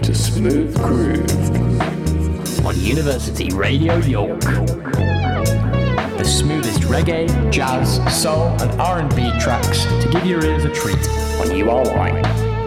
to Smooth Groove on University Radio York. The smoothest reggae, jazz, soul and R&B tracks to give your ears a treat on URY.